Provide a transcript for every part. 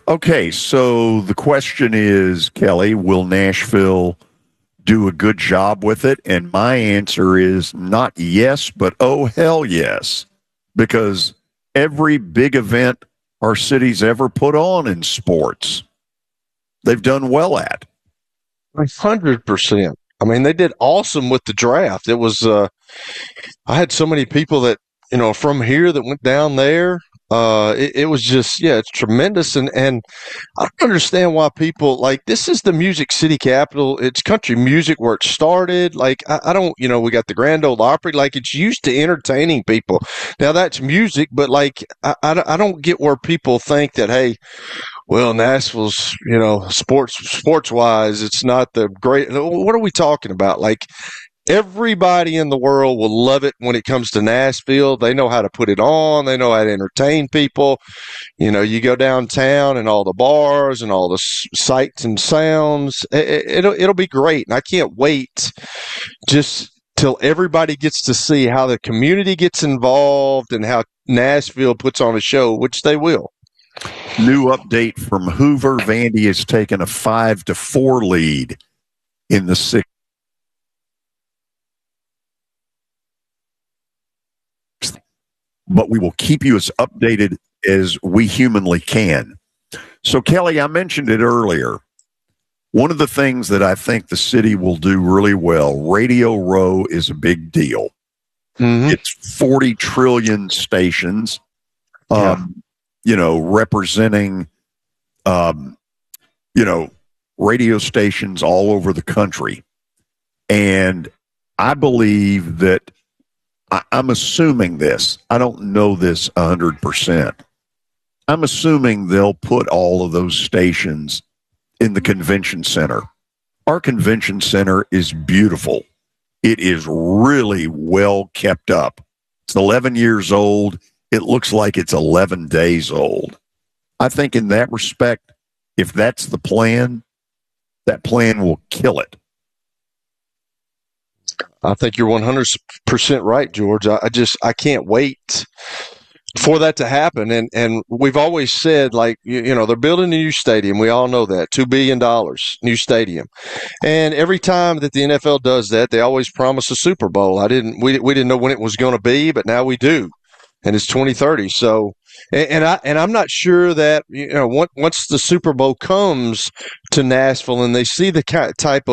Okay, so the question is, Kelly, will Nashville do a good job with it? And my answer is not yes, but oh, hell yes. Because every big event our city's ever put on in sports, they've done well at. 100%. I mean, they did awesome with the draft. It was, I had so many people that, from here that went down there. It was just, yeah, it's tremendous. And I don't understand why people like this is the music city capital. It's country music where it started. Like, I don't, we got the Grand Ole Opry. Like, it's used to entertaining people. Now, that's music, but like, I don't get where people think that, hey, well, Nashville's, sports wise, it's not the great. What are we talking about? Like, everybody in the world will love it when it comes to Nashville. They know how to put it on. They know how to entertain people. You go downtown and all the bars and all the sights and sounds. It'll be great. And I can't wait just till everybody gets to see how the community gets involved and how Nashville puts on a show, which they will. New update from Hoover. Vandy has taken a 5-4 lead in the sixth. But we will keep you as updated as we humanly can. So, Kelly, I mentioned it earlier. One of the things that I think the city will do really well, Radio Row is a big deal. Mm-hmm. It's 40 trillion stations, representing, radio stations all over the country. And I believe that I'm assuming this. I don't know this 100%. I'm assuming they'll put all of those stations in the convention center. Our convention center is beautiful. It is really well kept up. It's 11 years old. It looks like it's 11 days old. I think in that respect, if that's the plan, that plan will kill it. I think you're 100% right, George. I can't wait for that to happen. And we've always said, like, they're building a new stadium. We all know that. $2 billion, new stadium. And every time that the NFL does that, they always promise a Super Bowl. We didn't know when it was going to be, but now we do. And it's 2030. So, and I'm not sure that, once the Super Bowl comes to Nashville and they see the type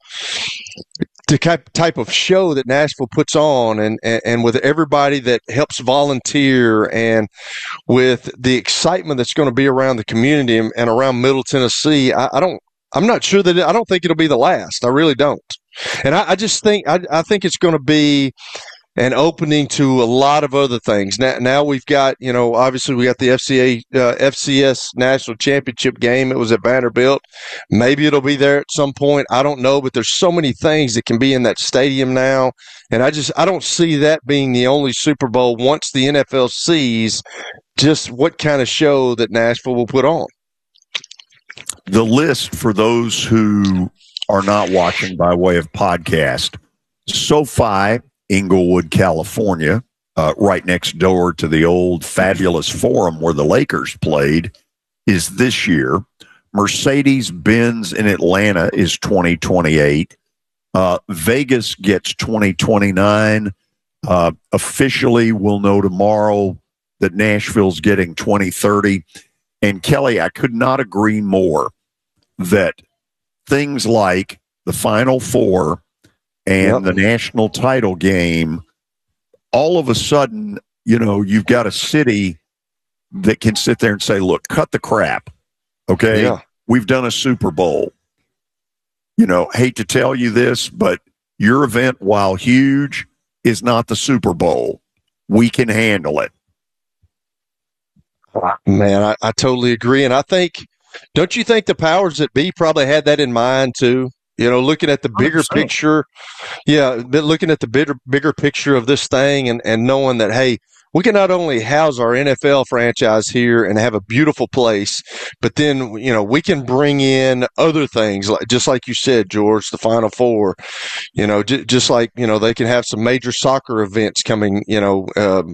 of show that Nashville puts on and with everybody that helps volunteer and with the excitement that's going to be around the community and around Middle Tennessee, I'm not sure that I don't think it'll be the last. I really don't. And I just think, I think it's going to be an opening to a lot of other things. Now we've got, obviously we got the FCS National Championship game. It was at Vanderbilt. Maybe it'll be there at some point. I don't know, but there's so many things that can be in that stadium now. And I don't see that being the only Super Bowl once the NFL sees just what kind of show that Nashville will put on. The list for those who are not watching by way of podcast, SoFi, Inglewood, California, right next door to the old fabulous Forum where the Lakers played, is this year. Mercedes-Benz in Atlanta is 2028. Vegas gets 2029. Officially, we'll know tomorrow that Nashville's getting 2030. And Kelly, I could not agree more that things like the Final Four and the national title game, all of a sudden, you've got a city that can sit there and say, look, cut the crap. Okay. Yeah. We've done a Super Bowl. Hate to tell you this, but your event, while huge, is not the Super Bowl. We can handle it. Man, I totally agree. And I think, don't you think the powers that be probably had that in mind too? Looking at the bigger 100%. Picture, looking at the bigger picture of this thing and knowing that, hey, we can not only house our NFL franchise here and have a beautiful place, but then, we can bring in other things, just like you said, George, the Final Four, just like, they can have some major soccer events coming,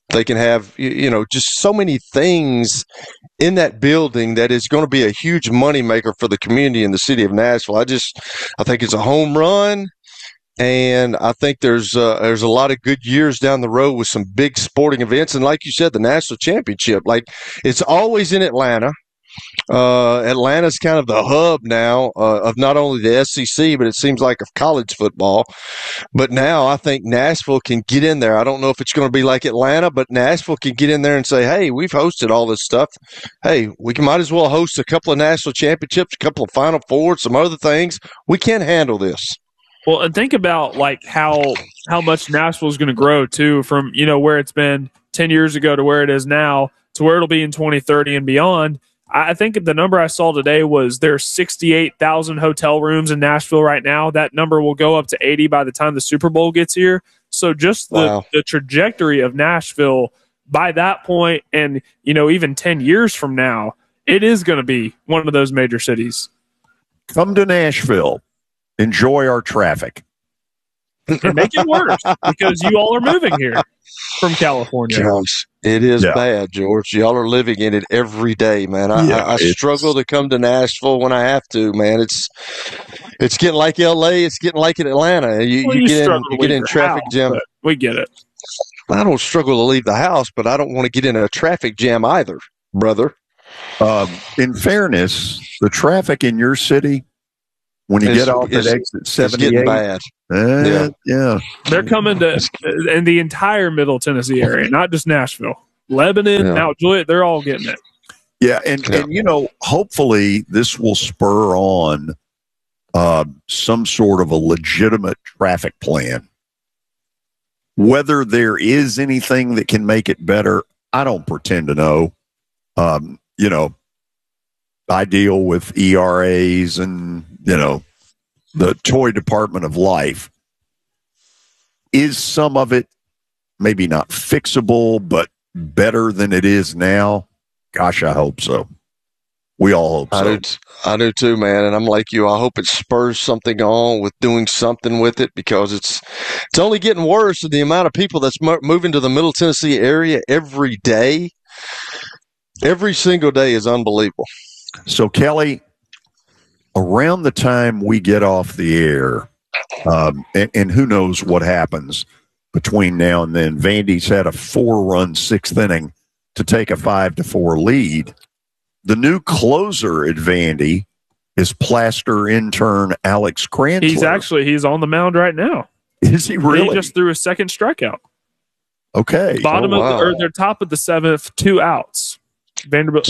They can have, just so many things in that building that is going to be a huge moneymaker for the community in the city of Nashville. I think it's a home run. And I think there's a lot of good years down the road with some big sporting events. And like you said, the national championship, like it's always in Atlanta. Atlanta's kind of the hub now of not only the SEC, but it seems like of college football. But now I think Nashville can get in there. I don't know if it's going to be like Atlanta, but Nashville can get in there and say, hey, we've hosted all this stuff. Hey, we might as well host a couple of national championships, a couple of Final Fours, some other things. We can't handle this. Well, and think about like how much Nashville is going to grow too, from where it's been 10 years ago to where it is now to where it'll be in 2030 and beyond. I think the number I saw today was there's 68,000 hotel rooms in Nashville right now. That number will go up to 80 by the time the Super Bowl gets here. So just the trajectory of Nashville by that point, and even 10 years from now, it is going to be one of those major cities. Come to Nashville. Enjoy our traffic. And make it worse because you all are moving here from California. Gosh, it is bad, George. Y'all are living in it every day, man. I struggle to come to Nashville when I have to, man. It's getting like L.A. It's getting like in Atlanta. You get in traffic jam. We get it. I don't struggle to leave the house, but I don't want to get in a traffic jam either, brother. In fairness, the traffic in your city, when you get off at exit 78, getting bad. Yeah. They're coming to in the entire Middle Tennessee area, not just Nashville. Lebanon, Mount Juliet, they're all getting it. Yeah, and hopefully this will spur on some sort of a legitimate traffic plan. Whether there is anything that can make it better, I don't pretend to know. I deal with ERAs and, the toy department of life. Is some of it maybe not fixable, but better than it is now? Gosh, I hope so. We all hope so. I do too, man. And I'm like you. I hope it spurs something on with doing something with it, because it's only getting worse. And the amount of people that's moving to the Middle Tennessee area every day, every single day is unbelievable. So, Kelly, around the time we get off the air, and who knows what happens between now and then, Vandy's had a 4-run 6th inning to take a 5-4 lead. The new closer at Vandy is Plaster intern Alex Cranchler. He's on the mound right now. Is he really? He just threw his second strikeout. Okay. They're top of the 7th, 2 outs. Vanderbilt. So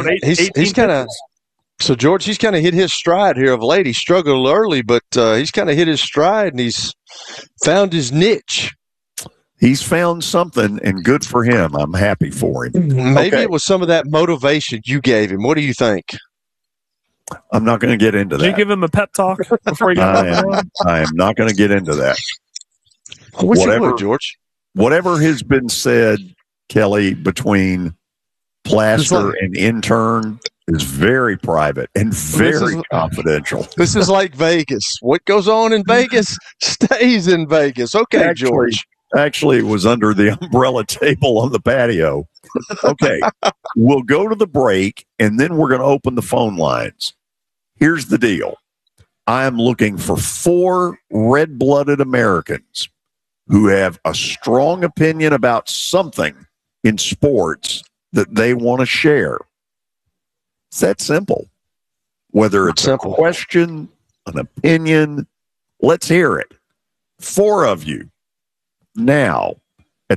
So, George, he's kind of hit his stride here of late. He struggled early, but he's kind of hit his stride, and he's found his niche. He's found something, and good for him. I'm happy for him. Maybe it was some of that motivation you gave him. What do you think? I'm not going to get into that. Did you give him a pep talk before he got I am not going to get into that. Whatever, George. Whatever has been said, Kelly, between Plaster and intern is very private and very confidential. This is like Vegas. What goes on in Vegas stays in Vegas. Okay, George. Actually, it was under the umbrella table on the patio. Okay, we'll go to the break, and then we're going to open the phone lines. Here's the deal. I am looking for 4 red-blooded Americans who have a strong opinion about something in sports that they want to share. It's that simple. Whether it's a question, an opinion, let's hear it. 4 of you now at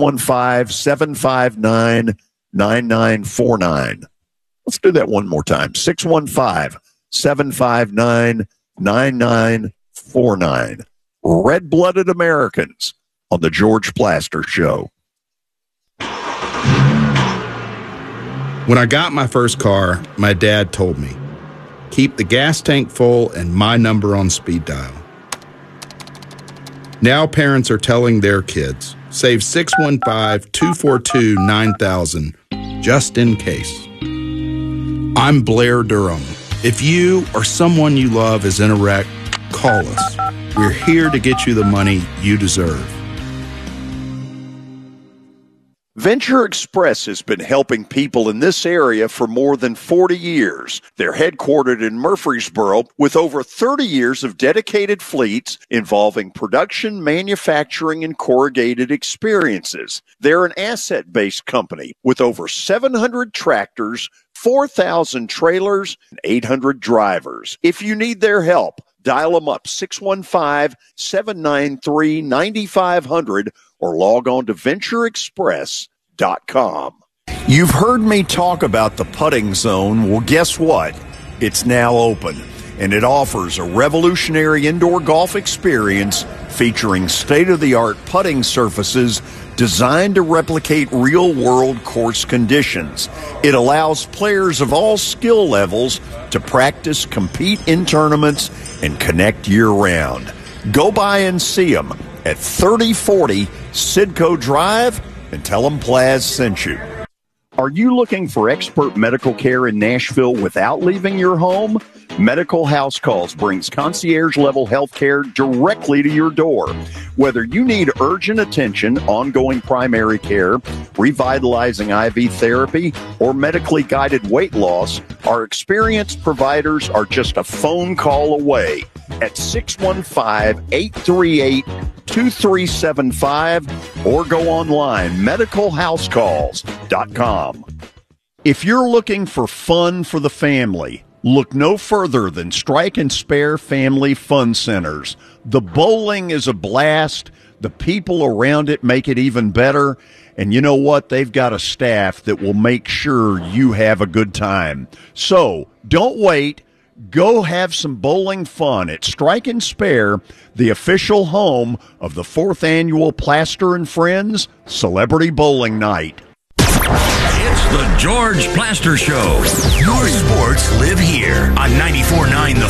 615-759-9949. Let's do that one more time. 615-759-9949. Red-blooded Americans on the George Plaster Show. When I got my first car, my dad told me, keep the gas tank full and my number on speed dial. Now parents are telling their kids, save 615-242-9000 just in case. I'm Blair Durham. If you or someone you love is in a wreck, call us. We're here to get you the money you deserve. Venture Express has been helping people in this area for more than 40 years. They're headquartered in Murfreesboro with over 30 years of dedicated fleets involving production, manufacturing, and corrugated experiences. They're an asset-based company with over 700 tractors, 4,000 trailers, and 800 drivers. If you need their help, dial them up 615-793-9500 or log on to ventureexpress.com. You've heard me talk about the Putting Zone. Well, guess what? It's now open, and it offers a revolutionary indoor golf experience featuring state-of-the-art putting surfaces designed to replicate real-world course conditions. It allows players of all skill levels to practice, compete in tournaments, and connect year-round. Go by and see them at 3040 Sidco Drive and tell them Plaz sent you. Are you looking for expert medical care in Nashville without leaving your home? Medical House Calls brings concierge-level health care directly to your door. Whether you need urgent attention, ongoing primary care, revitalizing IV therapy, or medically guided weight loss, our experienced providers are just a phone call away at 615-838-2375 or go online, medicalhousecalls.com. If you're looking for fun for the family, look no further than Strike and Spare Family Fun Centers. The bowling is a blast. The people around it make it even better. And you know what? They've got a staff that will make sure you have a good time. So don't wait. Go have some bowling fun at Strike and Spare, the official home of the 4th annual Plaster and Friends Celebrity Bowling Night. It's the George Plaster Show. Your sports live here on 94.9